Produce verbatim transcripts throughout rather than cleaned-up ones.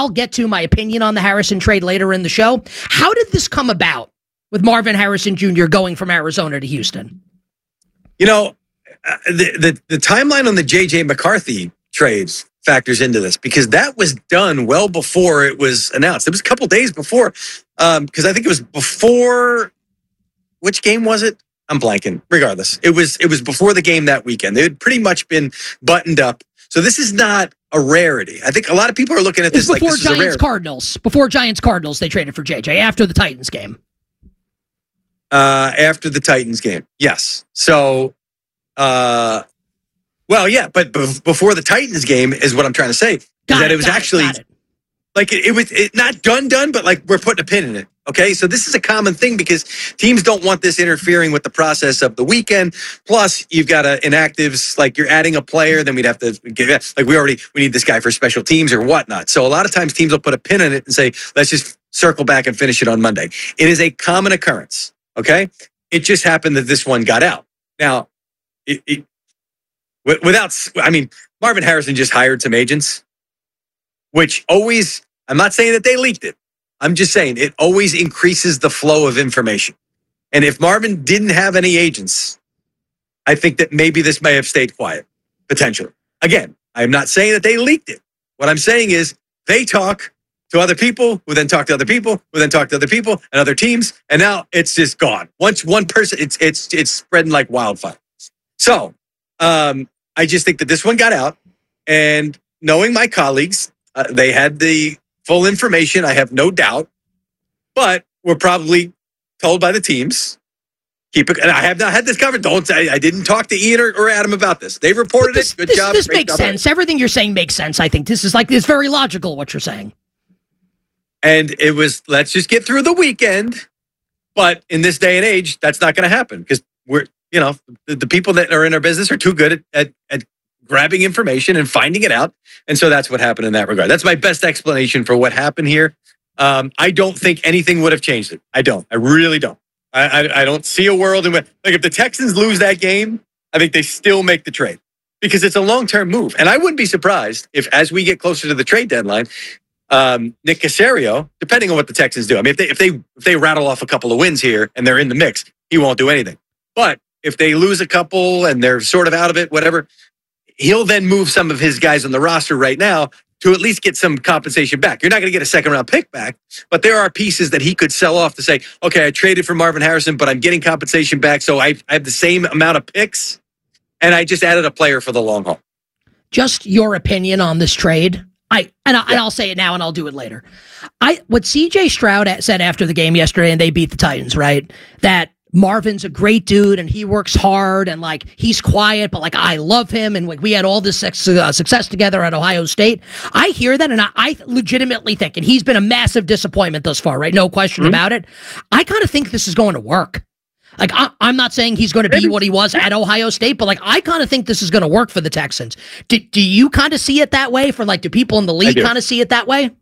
I'll get to my opinion on the Harrison trade later in the show. How did this come about with Marvin Harrison Junior going from Arizona to Houston? You know, uh, the, the the timeline on the J J McCarthy trades factors into this, because that was done well before it was announced. It was a couple days before, um, because I think it was before. Which game was it? I'm blanking. Regardless, it was it was before the game that weekend. They had pretty much been buttoned up. So this is not a rarity. I think a lot of people are looking at this it's before like this Giants is a Cardinals. Before Giants Cardinals, they traded for J J after the Titans game. Uh, after the Titans game, yes. So, uh, well, yeah, but b- before the Titans game is what I'm trying to say. Is Got that it, it was got actually it, got it. like it, it was it, not done done, but like we're putting a pin in it. Okay, so this is a common thing because teams don't want this interfering with the process of the weekend. Plus, you've got a, inactives, like you're adding a player, then we'd have to give it, like we already, we need this guy for special teams or whatnot. So a lot of times teams will put a pin in it and say, let's just circle back and finish it on Monday. It is a common occurrence, okay? It just happened that this one got out. Now, it, it, without, I mean, Marvin Harrison just hired some agents, which always, I'm not saying that they leaked it. I'm just saying it always increases the flow of information. And if Marvin didn't have any agents, I think that maybe this may have stayed quiet, potentially. Again, I'm not saying that they leaked it. What I'm saying is they talk to other people who then talk to other people who then talk to other people and other teams. And now it's just gone. Once one person, it's it's it's spreading like wildfire. So um, I just think that this one got out. And knowing my colleagues, uh, they had the full information, I have no doubt, but we're probably told by the teams, keep it, and I have not had this covered. Don't I, I didn't talk to Ian or, or Adam about this. They reported this, it. Good this, job. This Great makes job. sense. Everything you're saying makes sense. I think this is like, it's very logical what you're saying. And it was, let's just get through the weekend. But in this day and age, that's not going to happen because we're, you know, the, the people that are in our business are too good at, at, at grabbing information and finding it out. And so that's what happened in that regard. That's my best explanation for what happened here. Um, I don't think anything would have changed it. I don't. I really don't. I, I, I don't see a world in which, like, if the Texans lose that game, I think they still make the trade because it's a long-term move. And I wouldn't be surprised if, as we get closer to the trade deadline, um, Nick Caserio, depending on what the Texans do, I mean, if they if they if they rattle off a couple of wins here and they're in the mix, he won't do anything. But if they lose a couple and they're sort of out of it, whatever, he'll then move some of his guys on the roster right now to at least get some compensation back. You're not going to get a second round pick back, but there are pieces that he could sell off to say, okay, I traded for Marvin Harrison, but I'm getting compensation back. So I, I have the same amount of picks and I just added a player for the long haul. Just your opinion on this trade. I and, I, yeah. and I'll say it now and I'll do it later. I what C J Stroud said after the game yesterday and they beat the Titans, right? That Marvin's a great dude and he works hard and like he's quiet, but like I love him and like we had all this sex, uh, success together at Ohio State. I hear that and I, I legitimately think, and he's been a massive disappointment thus far, right? No question mm-hmm. about it. I kind of think this is going to work. Like I, I'm not saying he's going to be what he was at Ohio State, but like I kind of think this is going to work for the Texans. Do, do you kind of see it that way? For like, do people in the league kind of see it that way?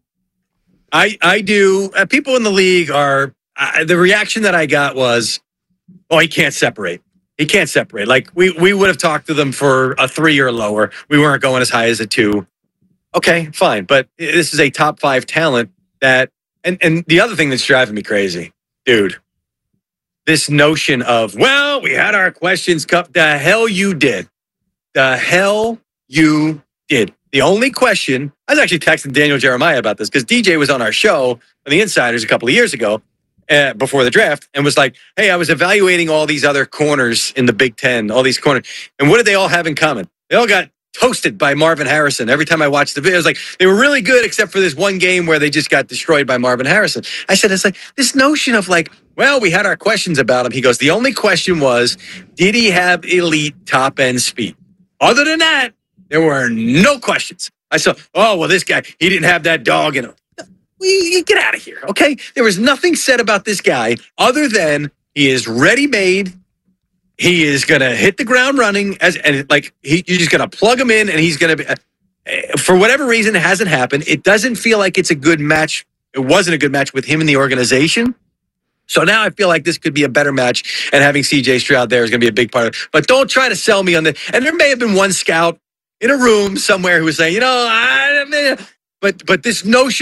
I I do. Uh, people in the league are. Uh, the reaction that I got was, oh, he can't separate. He can't separate. Like, we, we would have talked to them for a three or lower. We weren't going as high as a two. Okay, fine. But this is a top five talent that, and, and the other thing that's driving me crazy, dude, this notion of, well, we had our questions cut. The hell you did. The hell you did. The only question, I was actually texting Daniel Jeremiah about this because D J was on our show on the Insiders a couple of years ago. Uh, before the draft and was like, hey, I was evaluating all these other corners in the Big Ten, all these corners. And what did they all have in common? They all got toasted by Marvin Harrison. Every time I watched the video, it was like, they were really good except for this one game where they just got destroyed by Marvin Harrison. I said, it's like this notion of like, well, we had our questions about him. He goes, the only question was, did he have elite top end speed? Other than that, there were no questions. I saw, oh, well, this guy, he didn't have that dog in him. You get out of here, okay? There was nothing said about this guy other than he is ready-made. He is going to hit the ground running, as and like he, you're just going to plug him in, and he's going to be. Uh, for whatever reason, it hasn't happened. It doesn't feel like it's a good match. It wasn't a good match with him in the organization. So now I feel like this could be a better match, and having C J Stroud there is going to be a big part of it. But don't try to sell me on the. And there may have been one scout in a room somewhere who was saying, you know, I. But but this notion.